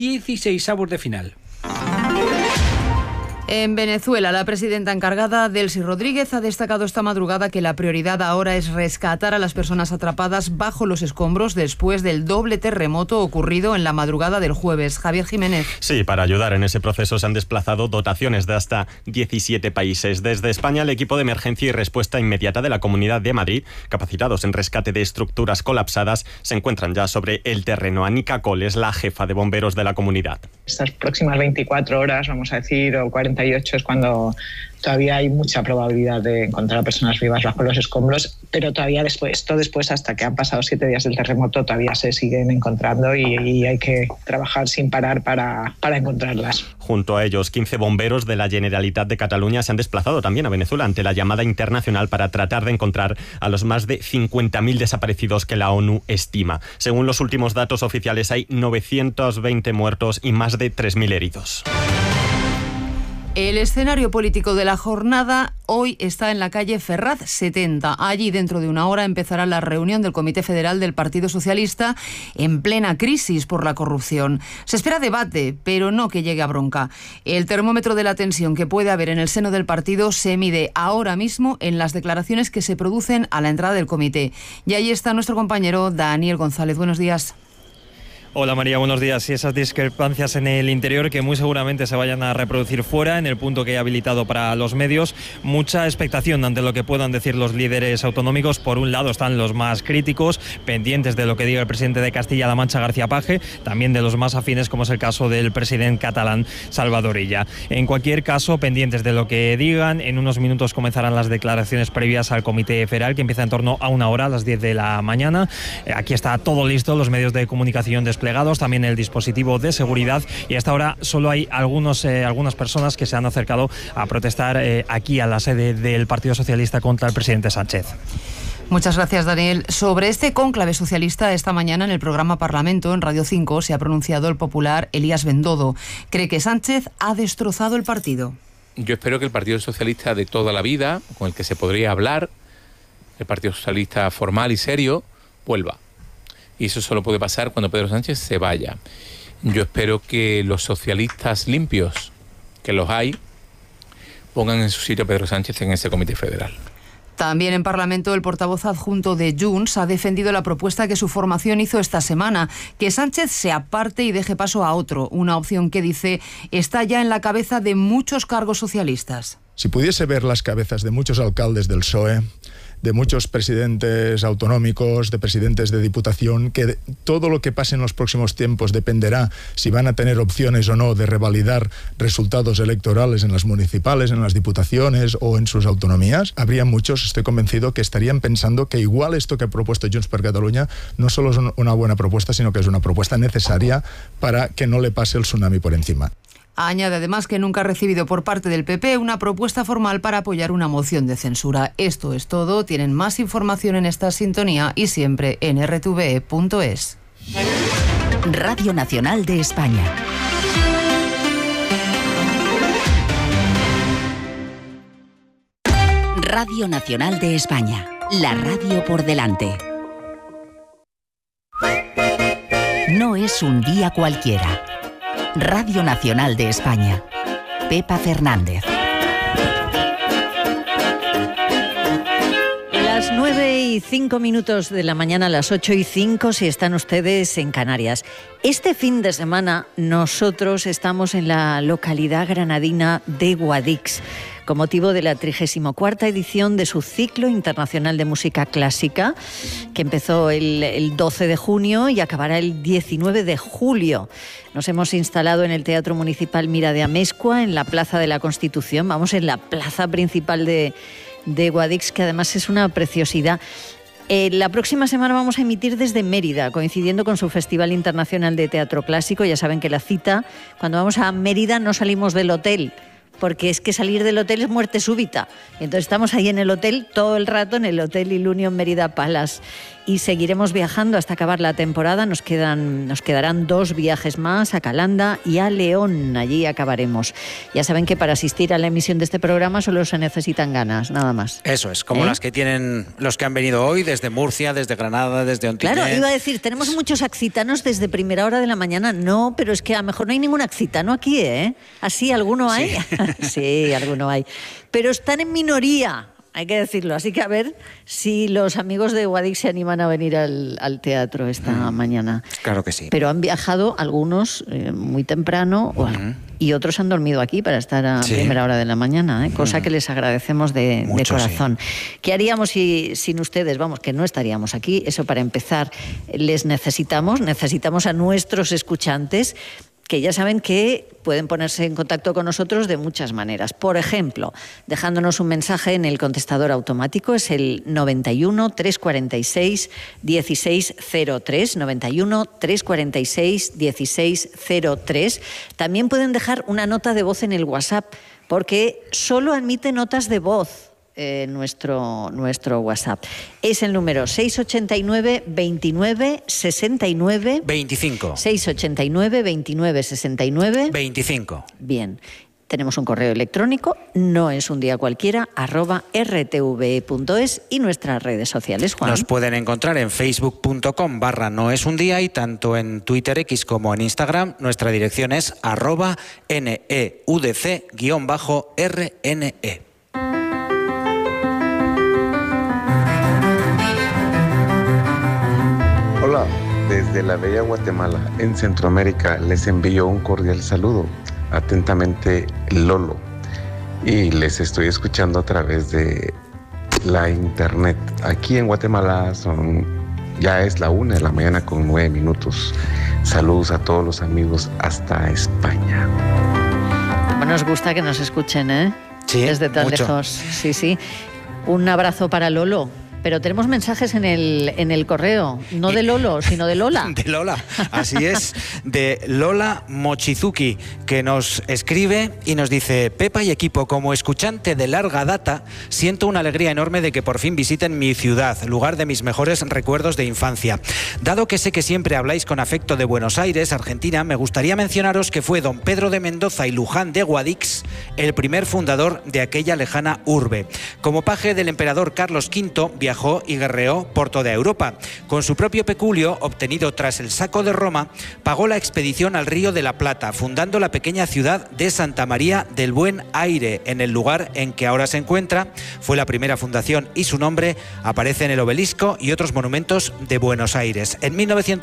16avos de final. En Venezuela, la presidenta encargada, Delcy Rodríguez, ha destacado esta madrugada que la prioridad ahora es rescatar a las personas atrapadas bajo los escombros después del doble terremoto ocurrido en la madrugada del jueves. Javier Jiménez. Sí, para ayudar en ese proceso se han desplazado dotaciones de hasta 17 países. Desde España, el equipo de emergencia y respuesta inmediata de la Comunidad de Madrid, capacitados en rescate de estructuras colapsadas, se encuentran ya sobre el terreno. Anica Cole es la jefa de bomberos de la comunidad. Estas próximas 24 horas, vamos a decir, o 48, es cuando todavía hay mucha probabilidad de encontrar a personas vivas bajo los escombros, pero todavía después, hasta que han pasado 7 días del terremoto, todavía se siguen encontrando y hay que trabajar sin parar para encontrarlas. Junto a ellos, 15 bomberos de la Generalitat de Cataluña se han desplazado también a Venezuela ante la llamada internacional para tratar de encontrar a los más de 50.000 desaparecidos que la ONU estima. Según los últimos datos oficiales, hay 920 muertos y más de 3.000 heridos. El escenario político de la jornada hoy está en la calle Ferraz 70. Allí, dentro de una hora, empezará la reunión del Comité Federal del Partido Socialista en plena crisis por la corrupción. Se espera debate, pero no que llegue a bronca. El termómetro de la tensión que puede haber en el seno del partido se mide ahora mismo en las declaraciones que se producen a la entrada del comité. Y ahí está nuestro compañero Daniel González. Buenos días. Hola María, buenos días. Y esas discrepancias en el interior que muy seguramente se vayan a reproducir fuera, en el punto que he habilitado para los medios. Mucha expectación ante lo que puedan decir los líderes autonómicos. Por un lado están los más críticos, pendientes de lo que diga el presidente de Castilla-La Mancha, García Paje, también de los más afines, como es el caso del presidente catalán, Salvador Illa. En cualquier caso, pendientes de lo que digan. En unos minutos comenzarán las declaraciones previas al Comité Federal, que empieza en torno a una hora, a las 10 de la mañana. Aquí está todo listo, los medios de comunicación desplegados, también el dispositivo de seguridad, y hasta ahora solo hay algunas personas que se han acercado a protestar aquí a la sede del Partido Socialista contra el presidente Sánchez. Muchas gracias, Daniel. Sobre este cónclave socialista, esta mañana en el programa Parlamento, en Radio 5, se ha pronunciado el popular Elías Bendodo. Cree que Sánchez ha destrozado el partido. Yo espero que el Partido Socialista de toda la vida, con el que se podría hablar, el Partido Socialista formal y serio, vuelva. Y eso solo puede pasar cuando Pedro Sánchez se vaya. Yo espero que los socialistas limpios, que los hay, pongan en su sitio a Pedro Sánchez en ese Comité Federal. También en Parlamento, el portavoz adjunto de Junts ha defendido la propuesta que su formación hizo esta semana, que Sánchez se aparte y deje paso a otro, una opción que, dice, está ya en la cabeza de muchos cargos socialistas. Si pudiese ver las cabezas de muchos alcaldes del PSOE, de muchos presidentes autonómicos, de presidentes de diputación, que todo lo que pase en los próximos tiempos dependerá si van a tener opciones o no de revalidar resultados electorales en las municipales, en las diputaciones o en sus autonomías. Habría muchos, estoy convencido, que estarían pensando que igual esto que ha propuesto Junts per Catalunya no solo es una buena propuesta, sino que es una propuesta necesaria para que no le pase el tsunami por encima. Añade además que nunca ha recibido por parte del PP una propuesta formal para apoyar una moción de censura. Esto es todo. Tienen más información en esta sintonía y siempre en rtve.es. Radio Nacional de España. Radio Nacional de España. La radio por delante. No es un día cualquiera. Radio Nacional de España. Pepa Fernández. Las 9:05 de la mañana, las 8:05 si están ustedes en Canarias. Este fin de semana nosotros estamos en la localidad granadina de Guadix, con motivo de la 34ª edición de su ciclo internacional de música clásica, que empezó el 12 de junio y acabará el 19 de julio. Nos hemos instalado en el Teatro Municipal Mira de Amezcua, en la Plaza de la Constitución, vamos, en la plaza principal de Guadix, que además es una preciosidad. La próxima semana vamos a emitir desde Mérida, coincidiendo con su Festival Internacional de Teatro Clásico. Ya saben que la cita, cuando vamos a Mérida no salimos del hotel, porque es que salir del hotel es muerte súbita. Entonces estamos ahí en el hotel todo el rato, en el Hotel Ilunion Mérida Palace. y seguiremos viajando hasta acabar la temporada. Nos quedarán 2 viajes más, a Calanda y a León. Allí acabaremos. Ya saben que para asistir a la emisión de este programa solo se necesitan ganas, nada más. Eso es, como las que tienen los que han venido hoy desde Murcia, desde Granada, desde Ontinyent. Claro, iba a decir, tenemos muchos accitanos desde primera hora de la mañana. No, pero es que a lo mejor no hay ningún accitano aquí, ¿eh? ¿Así alguno hay? Sí, alguno hay. Pero están en minoría, hay que decirlo. Así que a ver si los amigos de Guadix se animan a venir al teatro esta mañana. Claro que sí. Pero han viajado algunos muy temprano y otros han dormido aquí para estar a primera hora de la mañana, cosa que les agradecemos de corazón. ¿Qué haríamos sin ustedes? Vamos, que no estaríamos aquí. Eso para empezar. Les necesitamos a nuestros escuchantes, que ya saben que pueden ponerse en contacto con nosotros de muchas maneras. Por ejemplo, dejándonos un mensaje en el contestador automático, es el 91 346 1603, 91 346 1603. También pueden dejar una nota de voz en el WhatsApp, porque solo admite notas de voz. Nuestro WhatsApp es el número 689 29 69 25. 689 29 69 25. Bien. Tenemos un correo electrónico, noesundia_cualquiera@rtve.es, y nuestras redes sociales, Juan. Nos pueden encontrar en facebook.com/noesundía y tanto en Twitter X como en Instagram. Nuestra dirección es @neudc_rne. Hola, desde la bella Guatemala, en Centroamérica, les envío un cordial saludo. Atentamente, Lolo. Y les estoy escuchando a través de la internet. Aquí en Guatemala ya es la 1 de la mañana con 9 minutos. Saludos a todos los amigos hasta España. Como nos gusta que nos escuchen, ¿eh? Sí, desde tan mucho. lejos. Sí. Un abrazo para Lolo. Pero tenemos mensajes en el correo, no de Lolo, sino de Lola. De Lola, así es, de Lola Mochizuki, que nos escribe y nos dice: Pepa y equipo, como escuchante de larga data, siento una alegría enorme de que por fin visiten mi ciudad, lugar de mis mejores recuerdos de infancia. Dado que sé que siempre habláis con afecto de Buenos Aires, Argentina, me gustaría mencionaros que fue don Pedro de Mendoza y Luján de Guadix el primer fundador de aquella lejana urbe. Como paje del emperador Carlos V, viajó y guerreó por toda Europa. Con su propio peculio, obtenido tras el saco de Roma, pagó la expedición al Río de la Plata, fundando la pequeña ciudad de Santa María del Buen Aire, en el lugar en que ahora se encuentra. Fue la primera fundación y su nombre aparece en el obelisco y otros monumentos de Buenos Aires. En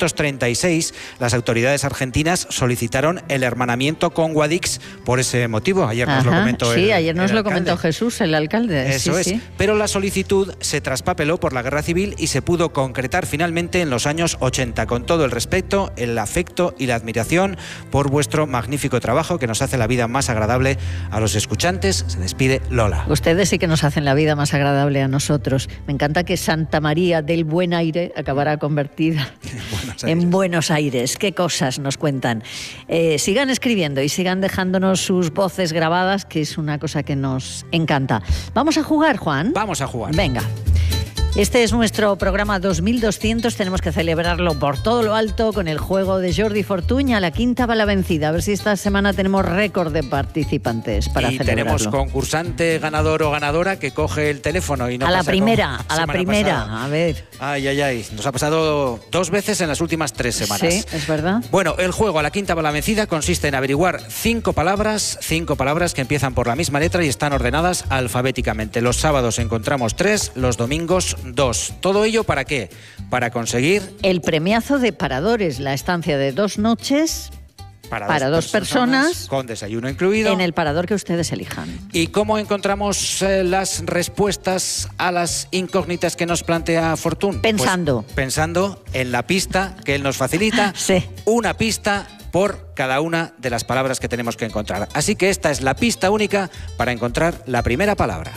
1936, las autoridades argentinas solicitaron el hermanamiento con Guadix por ese motivo. Ayer nos lo comentó ayer nos lo alcalde. comentó Jesús, el alcalde. Eso es. Sí. Pero la solicitud se traspapeló por la Guerra Civil y se pudo concretar finalmente en los años 80. Con todo el respeto, el afecto y la admiración por vuestro magnífico trabajo que nos hace la vida más agradable a los escuchantes, se despide Lola. Ustedes sí que nos hacen la vida más agradable a nosotros. Me encanta que Santa María del Buen Aire acabará convertida en Buenos Aires. Qué cosas nos cuentan. Sigan escribiendo y sigan dejándonos sus voces grabadas, que es una cosa que nos encanta. ¿Vamos a jugar, Juan? Vamos a jugar. Venga. Este es nuestro programa 2200, tenemos que celebrarlo por todo lo alto con el juego de Jordi Fortuña, la quinta va la vencida. A ver si esta semana tenemos récord de participantes para celebrarlo. Tenemos concursante ganador o ganadora que coge el teléfono y no a la pasa primera, como a la primera, pasada. a ver. Ay, nos ha pasado 2 veces en las últimas 3 semanas. Sí, es verdad. Bueno, el juego a la quinta va la vencida consiste en averiguar 5 palabras que empiezan por la misma letra y están ordenadas alfabéticamente. Los sábados encontramos 3, los domingos 2. ¿Todo ello para qué? Para conseguir el premiazo de Paradores, la estancia de 2 noches para dos personas con desayuno incluido en el parador que ustedes elijan. ¿Y cómo encontramos las respuestas a las incógnitas que nos plantea Fortún? Pensando. Pues pensando en la pista que él nos facilita. Sí. Una pista por cada una de las palabras que tenemos que encontrar. Así que esta es la pista única para encontrar la primera palabra.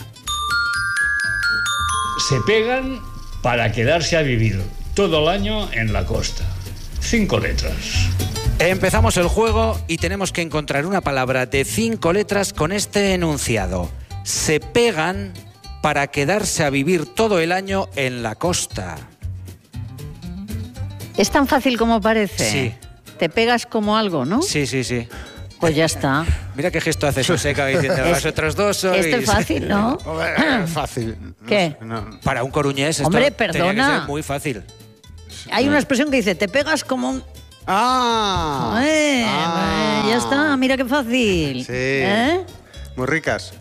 Se pegan para quedarse a vivir todo el año en la costa. 5 letras. Empezamos el juego y tenemos que encontrar una palabra de 5 letras con este enunciado. Se pegan para quedarse a vivir todo el año en la costa. ¿Es tan fácil como parece? Sí. Te pegas como algo, ¿no? Sí, sí, sí. Pues ya está. Mira qué gesto hace Suseca diciendo, los otros dos sois... Esto es fácil, ¿no? Fácil. ¿Qué? Para un coruñés esto Hombre, tenía que perdona. ser muy fácil. Hay una expresión que dice, te pegas como un... Ya está, mira qué fácil. Sí. Muy ricas.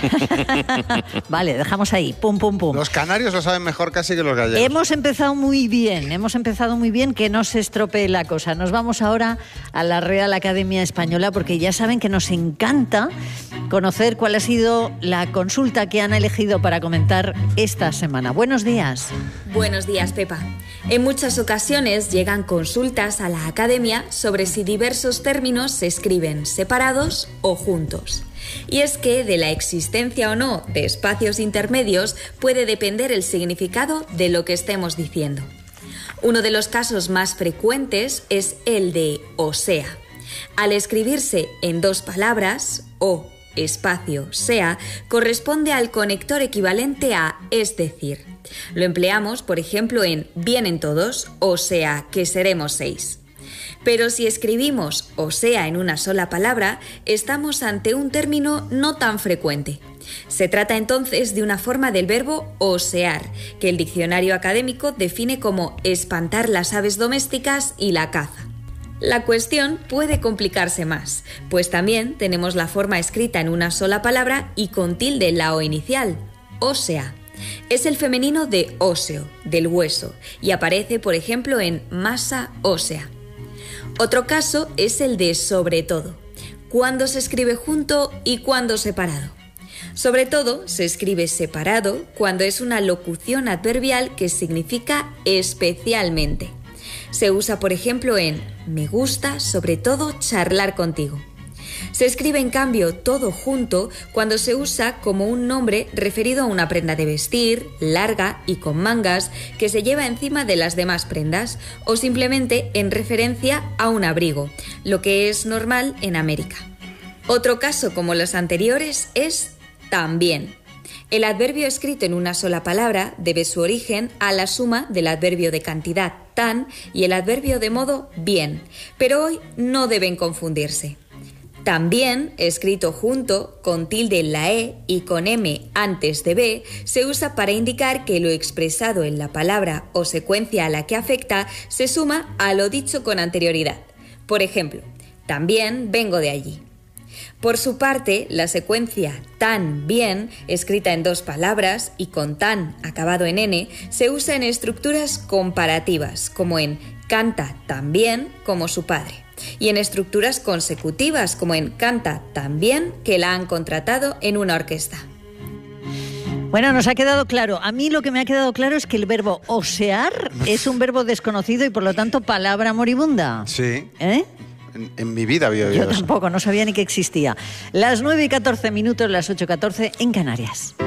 Vale, dejamos ahí. Pum, pum, pum. Los canarios lo saben mejor casi que los gallegos. Hemos empezado muy bien, que no se estropee la cosa. Nos vamos ahora a la Real Academia Española porque ya saben que nos encanta conocer cuál ha sido la consulta que han elegido para comentar esta semana. Buenos días. Buenos días, Pepa. En muchas ocasiones llegan consultas a la Academia sobre si diversos términos se escriben separados o juntos. Y es que de la existencia o no de espacios intermedios puede depender el significado de lo que estemos diciendo. Uno de los casos más frecuentes es el de o sea. Al escribirse en dos palabras, o espacio sea, corresponde al conector equivalente a es decir. Lo empleamos, por ejemplo, en vienen todos, o sea que seremos 6. Pero si escribimos o sea en una sola palabra, estamos ante un término no tan frecuente. Se trata entonces de una forma del verbo osear, que el diccionario académico define como espantar las aves domésticas y la caza. La cuestión puede complicarse más, pues también tenemos la forma escrita en una sola palabra y con tilde en la o inicial, ósea. Es el femenino de óseo, del hueso, y aparece, por ejemplo, en masa ósea. Otro caso es el de sobre todo, cuándo se escribe junto y cuándo separado. Sobre todo se escribe separado cuando es una locución adverbial que significa especialmente. Se usa, por ejemplo, en me gusta sobre todo charlar contigo. Se escribe, en cambio, todo junto cuando se usa como un nombre referido a una prenda de vestir, larga y con mangas, que se lleva encima de las demás prendas, o simplemente en referencia a un abrigo, lo que es normal en América. Otro caso, como los anteriores, es también. El adverbio escrito en una sola palabra debe su origen a la suma del adverbio de cantidad, tan, y el adverbio de modo, bien, pero hoy no deben confundirse. También, escrito junto, con tilde en la E y con M antes de B, se usa para indicar que lo expresado en la palabra o secuencia a la que afecta se suma a lo dicho con anterioridad. Por ejemplo, también vengo de allí. Por su parte, la secuencia tan bien, escrita en dos palabras y con tan acabado en N, se usa en estructuras comparativas, como en canta tan bien como su padre, y en estructuras consecutivas, como en canta tan bien que la han contratado en una orquesta. Bueno, nos ha quedado claro. A mí lo que me ha quedado claro es que el verbo osear es un verbo desconocido y por lo tanto palabra moribunda. Sí. ¿Eh? En mi vida había oído Yo tampoco, no sabía ni que existía. Las 9:14, las 8:14 en Canarias.